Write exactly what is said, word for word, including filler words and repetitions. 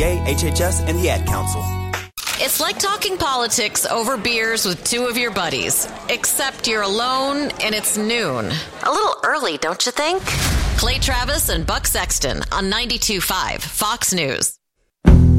D A, H H S, and the Ad Council. It's like talking politics over beers with two of your buddies, except you're alone and it's noon. A little early, don't you think? Clay Travis and Buck Sexton on ninety-two point five Fox News.